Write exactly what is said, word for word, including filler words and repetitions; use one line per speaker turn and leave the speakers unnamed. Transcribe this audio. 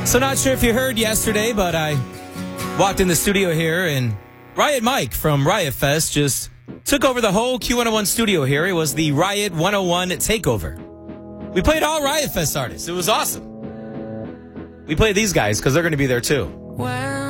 So not sure if you heard yesterday, but I walked in the studio here and Riot Mike from Riot Fest just took over the whole Q one oh one studio here. It was the Riot one oh one takeover. We played all Riot Fest artists. It was awesome. We played these guys because they're going to be there too.
When